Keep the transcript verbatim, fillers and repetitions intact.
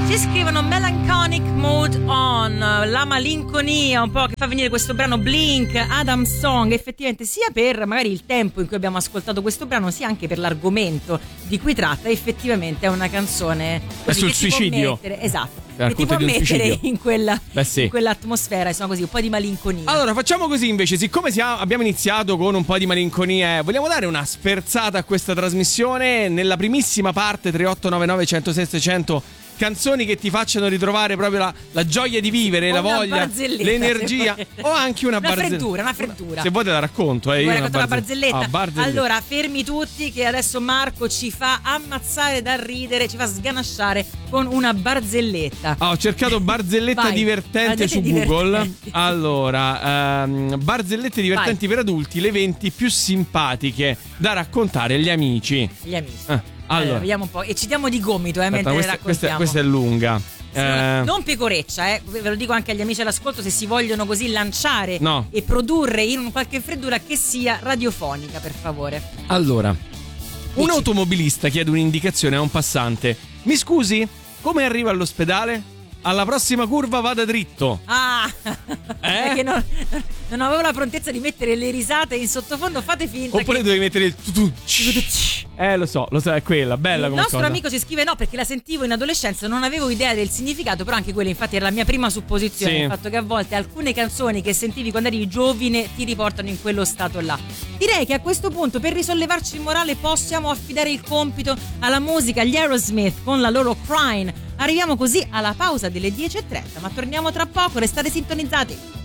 Ci scrivono Melancholic Mood On, la malinconia un po' che fa venire questo brano Blink, Adam Song, effettivamente sia per magari il tempo in cui abbiamo ascoltato questo brano, sia anche per l'argomento di cui tratta. Effettivamente è una canzone è sul che suicidio. Ti può mettere, esatto, È che ti può mettere in quella, Beh, sì. in quell'atmosfera, insomma, così, un po' di malinconia. Allora facciamo così invece, siccome siamo, abbiamo iniziato con un po' di malinconia, vogliamo dare una sferzata a questa trasmissione nella primissima parte. Tre otto nove nove uno zero sei sei zero zero, canzoni che ti facciano ritrovare proprio la, la gioia di vivere, o la voglia, l'energia, o anche una, una barzelletta. freddura, una freddura. Se vuoi te la racconto, eh, Vuoi io raccontare una una barzelletta? Ah, barzelletta. Allora, fermi tutti che adesso Marco ci fa ammazzare da ridere, ci fa sganasciare con una barzelletta. Ah, ho cercato barzelletta Vai, divertente su barzellette Google. divertenti. Allora, ehm, barzellette divertenti Vai. per adulti, le venti più simpatiche da raccontare agli amici. Gli amici. Eh. Allora, Allora, vediamo un po'. E ci diamo di gomito, eh, aspetta, mentre questa, le questa, raccontiamo. questa è lunga. Sì, non- Eh, Non pecoreccia, eh. Ve lo dico anche agli amici all'ascolto, se si vogliono così lanciare No. e produrre in un qualche freddura che sia radiofonica, per favore. Allora, un automobilista chiede un'indicazione a un passante. Mi scusi, come arriva all'ospedale? Alla prossima curva vada dritto. Ah, Eh? perché non, non avevo la prontezza di mettere le risate in sottofondo. Fate finta Oppure che... dovevi mettere il tutù. Eh, lo so, lo so, è quella, bella Il come nostro cosa. amico ci scrive no, perché la sentivo in adolescenza, non avevo idea del significato, però anche quella infatti era la mia prima supposizione, Sì. il fatto che a volte alcune canzoni che sentivi quando eri giovane ti riportano in quello stato là. Direi che a questo punto, per risollevarci il morale, possiamo affidare il compito alla musica, agli Aerosmith con la loro Crying. Arriviamo così alla pausa delle dieci e trenta, ma torniamo tra poco, restate sintonizzati.